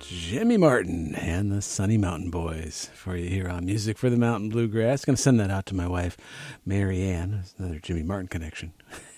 Jimmy Martin and the Sunny Mountain Boys for you here on Music for the Mountain Bluegrass. Going to send that out to my wife, Mary Ann. That's another Jimmy Martin connection.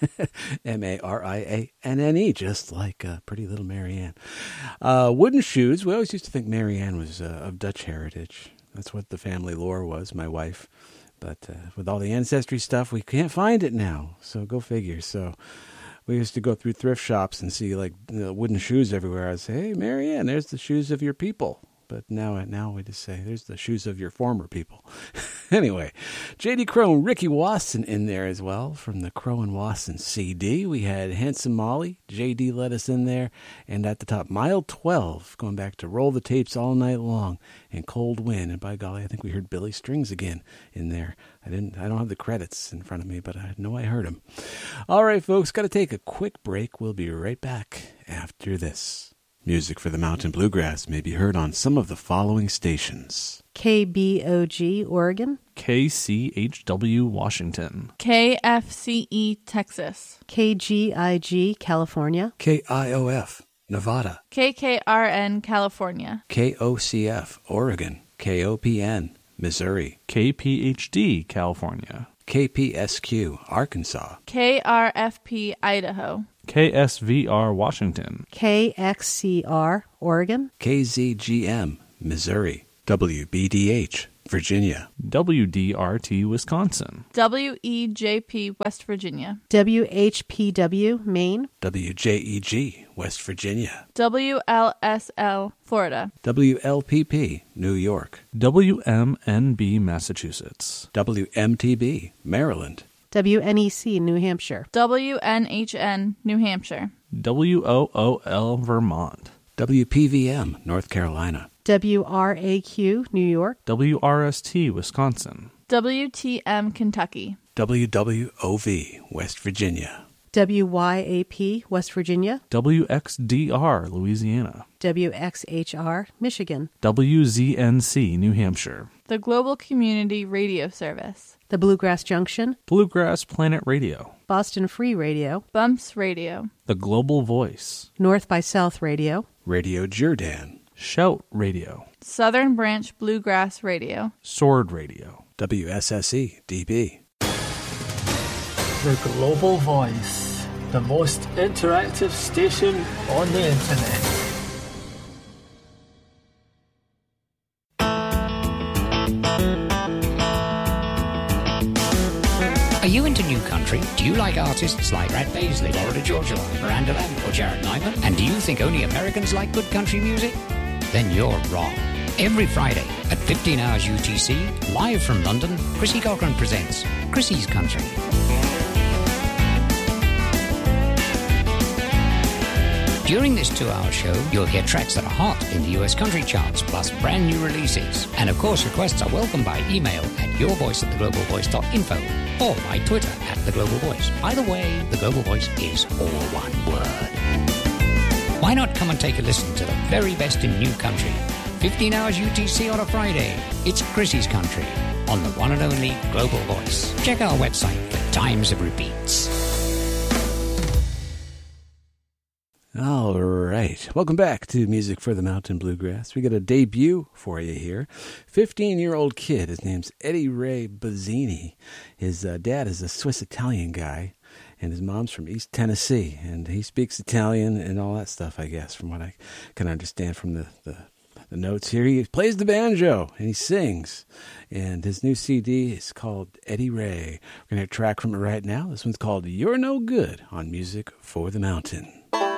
Marianne, just like pretty little Mary Ann. Wooden Shoes. We always used to think Mary Ann was of Dutch heritage. That's what the family lore was, my wife. But with all the ancestry stuff, we can't find it now. So go figure. So we used to go through thrift shops and see like wooden shoes everywhere. I'd say, hey, Mary Ann, there's the shoes of your people. But now we just say, there's the shoes of your former people. Anyway, J.D. Crowe and Ricky Wasson in there as well from the Crowe and Wasson CD. We had Handsome Molly. J.D. let us in there. And at the top, Mile 12, going back to Roll the Tapes All Night Long and Cold Wind. And by golly, I think we heard Billy Strings again in there. I don't have the credits in front of me, but I know I heard them. All right, folks, got to take a quick break. We'll be right back after this. Music for the Mountain Bluegrass may be heard on some of the following stations. KBOG, Oregon. KCHW, Washington. KFCE, Texas. KGIG, California. KIOF, Nevada. KKRN, California. KOCF, Oregon. KOPN, Missouri. KPHD, California. KPSQ, Arkansas. KRFP, Idaho. KSVR, Washington. KXCR, Oregon. KZGM, Missouri. WBDH, Virginia. WDRT, Wisconsin. WEJP, West Virginia. WHPW, Maine. WJEG, West Virginia. WLSL, Florida. WLPP, New York. WMNB, Massachusetts. WMTB, Maryland. WNEC, New Hampshire. WNHN, New Hampshire. WOOL, Vermont. WPVM, North Carolina. WRAQ, New York. WRST, Wisconsin. WTM, Kentucky. WWOV, West Virginia. WYAP, West Virginia. WXDR, Louisiana. WXHR, Michigan. WZNC, New Hampshire. The Global Community Radio Service. The Bluegrass Junction. Bluegrass Planet Radio. Boston Free Radio. Bumps Radio. The Global Voice. North by South Radio. Radio Jordan. Shout Radio. Southern Branch Bluegrass Radio. Sword Radio. WSSE DB. The Global Voice, the most interactive station on the internet. Are you into new country? Do you like artists like Rat Paisley, Florida Georgia Line, Miranda Lambert, or Jared Nyman? And do you think only Americans like good country music? Then you're wrong. Every Friday at 15 hours UTC, live from London, Chrissy Cochran presents Chrissy's Country. During this 2-hour show, you'll hear tracks that are hot in the US country charts, plus brand new releases. And of course, requests are welcome by email at yourvoice@theglobalvoice.info or by Twitter @theglobalvoice. Either way, The Global Voice is all one word. Why not come and take a listen to the very best in new country? 15 hours UTC on a Friday. It's Chrissy's Country on the one and only Global Voice. Check our website for times of repeats. All right. Welcome back to Music for the Mountain Bluegrass. We got a debut for you here. 15-year-old kid. His name's Eddie Ray Bazzini. His dad is a Swiss-Italian guy, and his mom's from East Tennessee. And he speaks Italian and all that stuff, I guess, from what I can understand from the notes here. He plays the banjo, and he sings. And his new CD is called Eddie Ray. We're going to hear a track from it right now. This one's called You're No Good on Music for the Mountain.